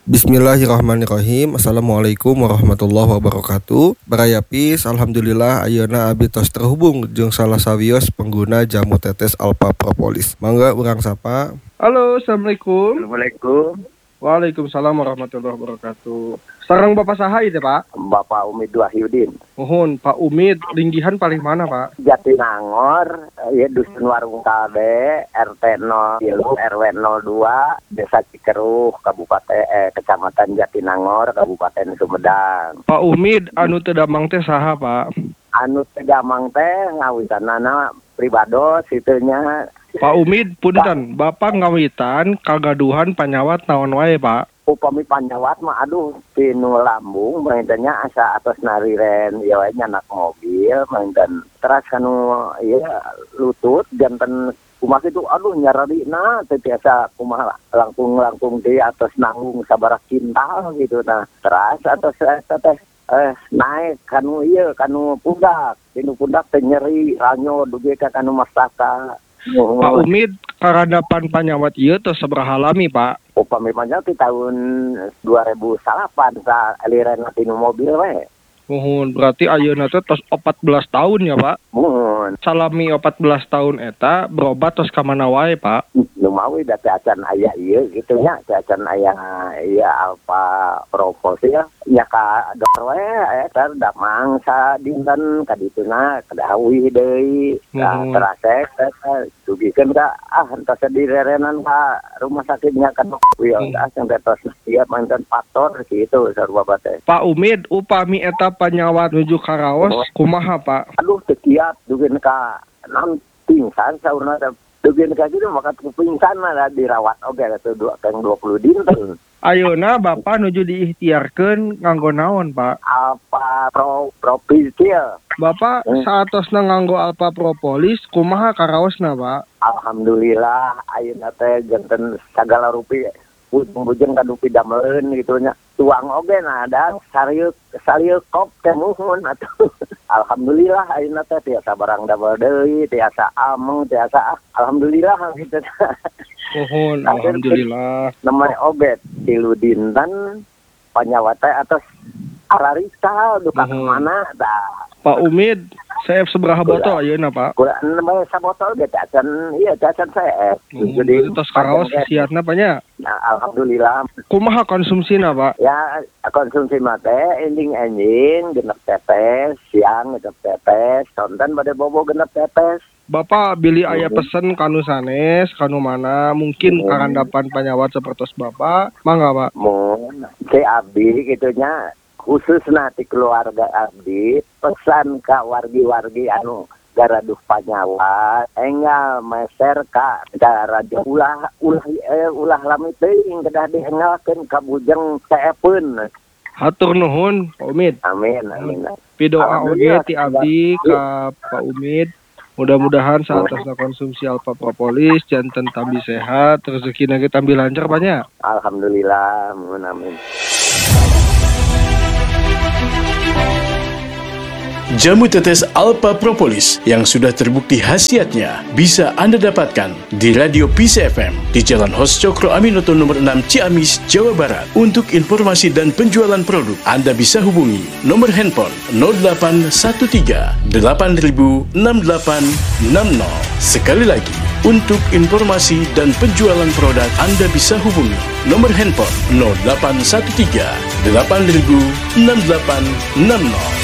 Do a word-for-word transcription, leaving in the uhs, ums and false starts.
Bismillahirrahmanirrahim. Assalamualaikum warahmatullahi wabarakatuh. Barayapis, alhamdulillah ayeuna abdi tos terhubung jeung salah sawios pengguna jamu tetes Alpha Propolis. Mangga urang sapa. Halo, assalamualaikum. Assalamualaikum. Waalaikumsalam warahmatullahi wabarakatuh. Sareng Bapak saha ieu, Pak? Bapak Umid Wahyudin. Mohon, Pak Umid, linggihan paling mana, Pak? Jatinangor, ya Dusun Warung Kalbe, R T nol tilu, R W nol dua, Desa Cikeruh, Kabupaten eh, Kecamatan Jatinangor, Kabupaten Sumedang. Pak Umid, anu teu damang teh saha, Pak? Anu teu damang teh ngawitanana pribados itunya. Pak Umid, punten, Bapak ngawitan kagaduhan panyawat naon wae, Pak? Upami panyawat mah aduh tinu lambung maintannya asa atas nariren ya we nyanak mobil maintan teras kanu ieu lutut janten kumaha itu aduh nyararina teh biasa kumaha langkung-langkung di atas nanggung sabaraha kintal gitu nah teras atas teh eh naik kanu ieu kanu pundak tinu pundak teh nyeri ranyo dugi ka kanu mastaka. Oh. Pak Umid, karadapan panyawat ieu teh sabaraha lami, Pak? Upami mah di tahun dua ribu delapan sa aliran tinu mobil we. Mohon, berarti ayeuna teh tos empat belas tahun ya, Pak? Mohon. Salami empat belas tahun eta berobat tos ka mana wae, Pak? Lumawi da teh acan aya ieu kitu nya, teh acan aya ieu Alpha Propolis ya. Nya ka dokter we eta damang sa dinten ka dituna kadawi deui. Nah, terasek dugikeun ka ah entos direrenan ka rumah sakitnya kan ya asa sampai tos ieu manten faktor kitu sarua teh. Pak Umid, upami eta panyawat nuju ka raos kumaha, Pak? Aduh teu kiat dugieun ka naon pingsan saurna teh dugieun ka kitu maka pingsan mah dirawat oge atuh dua kang dua puluh dinten. Ayeuna Bapak nuju diikhtiarkeun nganggo naon, Pak? Alpha Pro Propolis. Bapak hmm. saatosna nganggo Alpha Propolis kumaha karaosna, Pak? Alhamdulillah ayeuna teh janten sagala rupi bujeng ka dupi dameleun gitu nya. Tuang oge na ada sarieu sarieu kop teh muhun atuh. Alhamdulillah ayeuna teh tiasa barang damel deui, tiasa ameng, tiasa ah, alhamdulillah gitu. Mohon alhamdulillah. Namanya obat tilu dinten panyawat teh atas arariksa duka mana dah. Pak Umid, saya seberapa botol ayeuna, Pak? Kurang namanya sabotol ge teh acan iya teh acan saya. Jadi tos karaos siatna pa nya. Nah, alhamdulillah. Kumaha konsumsina, Pak? Ya, konsumsi mah teh ending-ending genep tetes, siang genep tetes, sonten bade bobo genep tetes. Bapak bili aya pesen kanu sanes, kanu mana, mungkin hmm. karandapan panyawat sapertos Bapak, mangga, Pak? Mun, si abdi gitunya khusus nanti keluarga abdi pesan ka wargi-wargi anu garaduh panyawat enggal meser ka garaduh ulah ulah eh, ulah lami teuing kedah diengalkeun ka bujeng teepeun. Hatur nuhun Pak Umid. Amin amin. Pidoa oge ti abdi ka Pak Umid. Mudah-mudahan saat tasna konsumsi Alpha Propolis janten tambi sehat, rezeki ge tambi lancar banyak. Alhamdulillah, amin. Jamu tetes Alpha Propolis yang sudah terbukti khasiatnya bisa Anda dapatkan di Radio P C F M di Jalan Hos Cokro Aminoto nomor enam Ciamis, Jawa Barat. Untuk informasi dan penjualan produk, Anda bisa hubungi nomor handphone nol delapan satu tiga delapan nol enam delapan enam nol. Sekali lagi, untuk informasi dan penjualan produk, Anda bisa hubungi nomor handphone nol delapan satu tiga delapan nol enam delapan enam nol.